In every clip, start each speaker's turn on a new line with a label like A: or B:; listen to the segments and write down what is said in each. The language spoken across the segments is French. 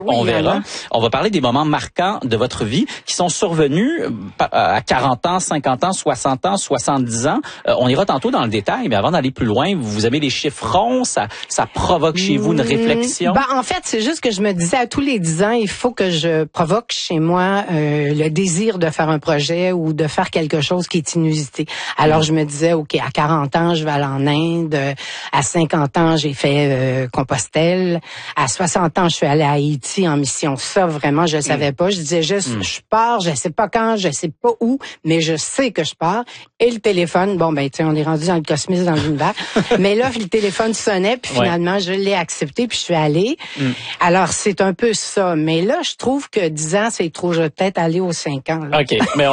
A: Oui,
B: on verra.
A: vraiment.
B: On va parler des moments marquants de votre vie qui sont survenus à 40 ans, 50 ans, 60 ans, 70 ans. On ira tantôt dans le détail, mais avant d'aller plus loin, vous avez les chiffres ronds, ça provoque chez vous une réflexion?
A: En fait, c'est juste que je me disais à tous les 10 ans, il faut que je provoque chez moi le désir de faire un projet ou de faire quelque chose qui est inusité. Alors, je me disais, OK, à 40 ans, je vais aller en Inde. À 50 ans, j'ai fait Compostelle. À 60 ans, je suis allée à Haïti en mission. Ça, vraiment, je savais pas. Je disais juste, je pars, je sais pas quand, je sais pas où, mais je sais que je pars. Et le téléphone, bon, ben, tu sais, on est rendu dans le cosmos, dans l'univers. Mais là, le téléphone sonnait, puis finalement, je l'ai accepté, puis je suis allée. Alors, c'est un peu ça. Mais là, je trouve que 10 ans, c'est trop. Je vais peut-être aller aux 5 ans. Là.
B: OK, mais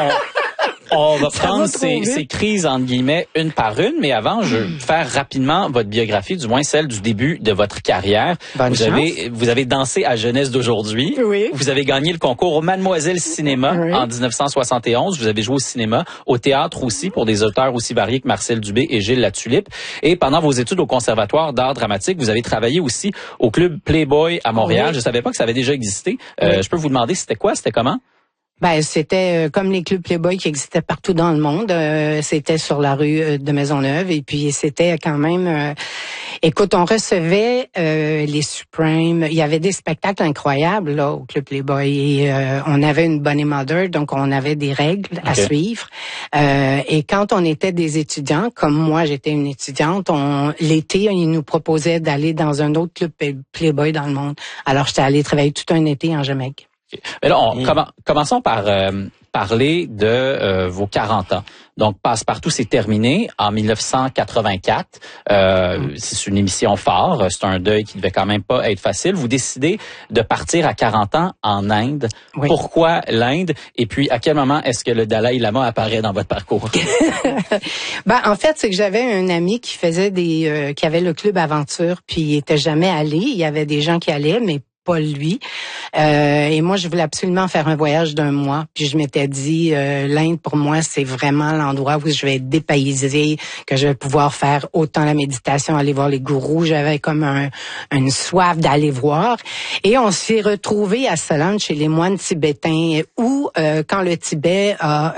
B: on va prendre ces crises, entre guillemets, une par une, mais avant, je vais faire rapidement votre biographie, du moins celle du début de votre carrière. Vous avez dansé à Jeunesse d'aujourd'hui.
A: Oui.
B: Vous avez gagné le concours au Mademoiselle Cinéma en 1971. Vous avez joué au cinéma, au théâtre aussi, pour des auteurs aussi variés que Marcel Dubé et Gilles Latulippe. Et pendant vos études au Conservatoire d'art dramatique, vous avez travaillé aussi au club Playboy à Montréal.
A: Oui.
B: Je savais pas que ça avait déjà existé. Je peux vous demander c'était quoi, c'était comment?
A: Ben, c'était comme les clubs Playboy qui existaient partout dans le monde. C'était sur la rue de Maisonneuve et puis c'était quand même... écoute, on recevait les Supremes. Il y avait des spectacles incroyables là au club Playboy et on avait une Bonnie Mother, donc on avait des règles à suivre. Et quand on était des étudiants, comme moi j'étais une étudiante, l'été ils nous proposaient d'aller dans un autre club Playboy dans le monde. Alors j'étais allée travailler tout un été en Jamaïque.
B: Mais là, commençons par parler de vos 40 ans. Donc, Passe-Partout, c'est terminé en 1984. C'est une émission phare. C'est un deuil qui devait quand même pas être facile. Vous décidez de partir à 40 ans en Inde. Oui. Pourquoi l'Inde? Et puis, à quel moment est-ce que le Dalai Lama apparaît dans votre parcours?
A: En fait, c'est que j'avais un ami qui faisait qui avait le club Aventure, puis il était jamais allé. Il y avait des gens qui allaient, mais pas lui. Et moi, je voulais absolument faire un voyage d'1 mois. Puis je m'étais dit, l'Inde, pour moi, c'est vraiment l'endroit où je vais être dépaysée, que je vais pouvoir faire autant la méditation, aller voir les gourous. J'avais comme une soif d'aller voir. Et on s'est retrouvés à Solan, chez les moines tibétains, où, quand le Tibet a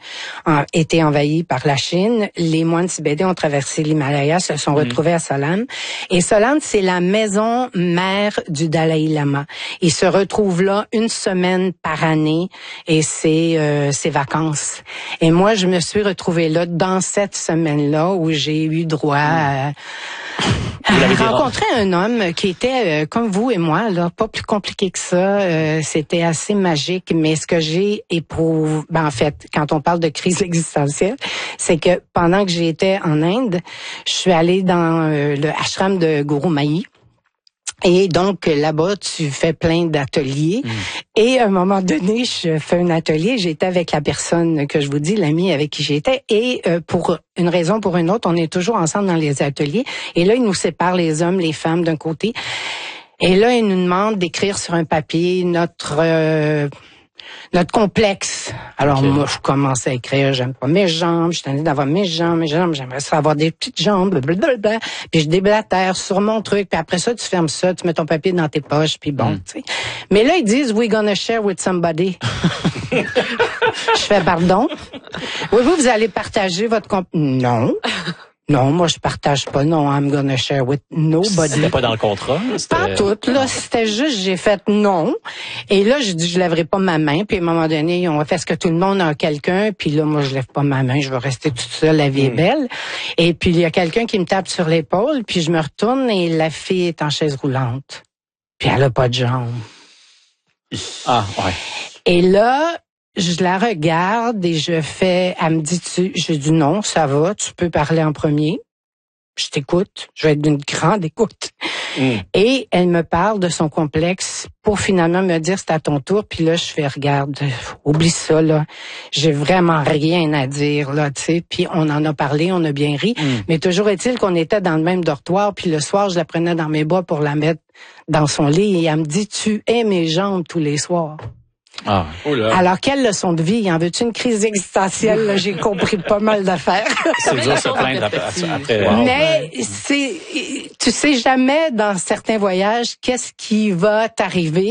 A: été envahi par la Chine, les moines tibétains ont traversé l'Himalaya, se sont retrouvés à Solan. Et Solan, c'est la maison mère du Dalai Lama. Il se retrouve là 1 semaine par année et c'est ses vacances. Et moi, je me suis retrouvée là dans cette semaine-là où j'ai eu droit à rencontrer un homme qui était comme vous et moi, là, pas plus compliqué que ça. C'était assez magique, mais ce que j'ai éprouvé, en fait, quand on parle de crise existentielle, c'est que pendant que j'étais en Inde, je suis allée dans le ashram de Guru Mahi. Et donc, là-bas, tu fais plein d'ateliers. Et à un moment donné, je fais un atelier. J'étais avec la personne que je vous dis, l'ami avec qui j'étais. Et pour une raison, pour une autre, on est toujours ensemble dans les ateliers. Et là, ils nous séparent les hommes, les femmes d'un côté. Et là, ils nous demandent d'écrire sur un papier notre complexe. Alors moi, je commence à écrire, j'aime pas mes jambes, je suis tannée d'avoir mes jambes, j'aimerais ça avoir des petites jambes, blablabla. Puis je déblatère sur mon truc, puis après ça, tu fermes ça, tu mets ton papier dans tes poches, puis bon, tu sais. Mais là, ils disent, we're gonna share with somebody. Je fais, pardon? Oui, vous allez partager votre Non. Non, moi, je partage pas. Non, I'm gonna share with nobody.
B: C'était pas dans le contrat?
A: Pas tout, là. C'était juste, j'ai fait non. Et là, je dis, je lèverai pas ma main. Puis à un moment donné, on va faire ce que tout le monde a quelqu'un. Puis là, moi, je lève pas ma main. Je vais rester toute seule. La vie est belle. Et puis, il y a quelqu'un qui me tape sur l'épaule. Puis je me retourne et la fille est en chaise roulante. Puis elle a pas de jambes.
B: Ah, ouais.
A: Et là, je la regarde et elle me dit, je dis non, ça va, tu peux parler en premier. Je t'écoute, je vais être d'une grande écoute. Et elle me parle de son complexe pour finalement me dire c'est à ton tour. Puis là, je fais regarde, oublie ça là, j'ai vraiment rien à dire là, tu sais. Puis on en a parlé, on a bien ri. Mais toujours est-il qu'on était dans le même dortoir. Puis le soir, je la prenais dans mes bras pour la mettre dans son lit et elle me dit tu hais mes jambes tous les soirs.
B: Ah,
A: alors, quelle leçon de vie? En veux-tu une crise existentielle? Là, j'ai compris pas mal d'affaires.
B: C'est dur de se plaindre après.
A: Wow. Mais tu sais jamais dans certains voyages qu'est-ce qui va t'arriver.